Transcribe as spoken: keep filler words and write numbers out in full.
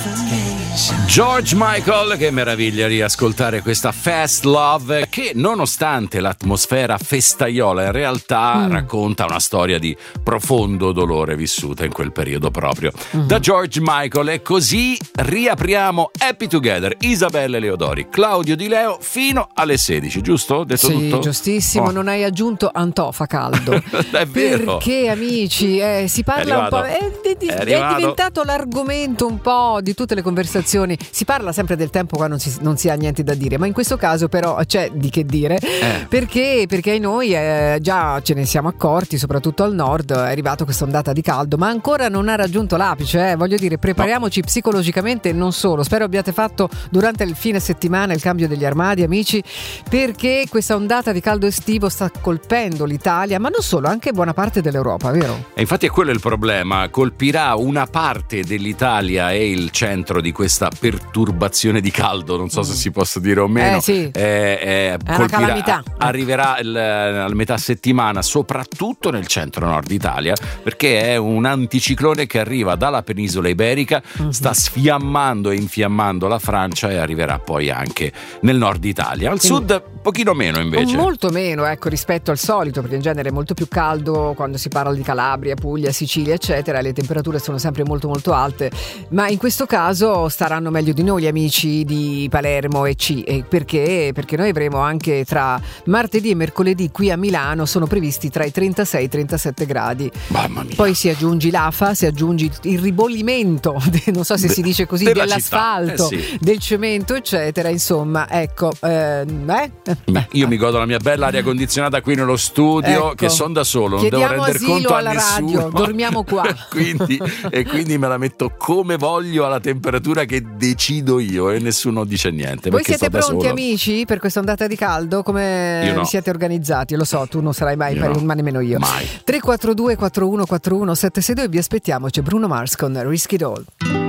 George Michael, che meraviglia riascoltare questa Fast Love che, nonostante l'atmosfera festaiola, in realtà mm. racconta una storia di profondo dolore vissuta in quel periodo proprio mm. da George Michael. E così riapriamo Happy Together, Isabella Leodori, Claudio Di Leo fino alle sedici, giusto? Ho detto sì, tutto? Giustissimo, oh. Non hai aggiunto Antò fa caldo. È vero. Perché, amici, eh, si parla un po', è, è, è, è diventato l'argomento un po' di tutte le conversazioni. Si parla sempre del tempo quando non si, non si ha niente da dire, ma in questo caso però c'è di che dire, eh. perché, perché noi eh, già ce ne siamo accorti, soprattutto al nord è arrivato questa ondata di caldo, ma ancora non ha raggiunto l'apice, eh. voglio dire, prepariamoci no. psicologicamente, non solo, spero abbiate fatto durante il fine settimana il cambio degli armadi, amici, perché questa ondata di caldo estivo sta colpendo l'Italia, ma non solo, anche buona parte dell'Europa, vero? E infatti è quello il problema, colpirà una parte dell'Italia e il centro di questa perturbazione di caldo, non so mm. se si possa dire o meno, eh, sì. eh, eh, è una calamità. Arriverà il, al metà settimana soprattutto nel centro-nord Italia, perché è un anticiclone che arriva dalla penisola iberica, mm-hmm. sta sfiammando e infiammando la Francia e arriverà poi anche nel nord Italia. Al Quindi, sud pochino meno invece. Molto meno, ecco, rispetto al solito, perché in genere è molto più caldo quando si parla di Calabria, Puglia, Sicilia, eccetera, le temperature sono sempre molto molto alte, ma in questo caso staranno meglio di noi gli amici di Palermo e C, e perché? Perché noi avremo anche tra martedì e mercoledì qui a Milano sono previsti tra i trentasei e i trentasette gradi. Mamma mia. Poi si aggiungi l'Afa, si aggiungi il ribollimento, non so se Beh, si dice così, dell'asfalto, eh sì. del cemento, eccetera. Insomma, ecco, eh, eh. io mi godo la mia bella aria condizionata qui nello studio, ecco. che sono da solo, non Chiediamo devo rendere conto alla a nessuno. Radio, dormiamo qua. quindi, e quindi me la metto come voglio alla temperatura che decido io e nessuno dice niente. Voi siete pronti, solo. amici, per questa ondata di caldo? Come no. siete organizzati? Lo so, tu non sarai mai, no. ma nemmeno io. Mai. tre quattro due quattro uno quattro uno sette sei due, vi aspettiamo. C'è Bruno Mars con Risk It All.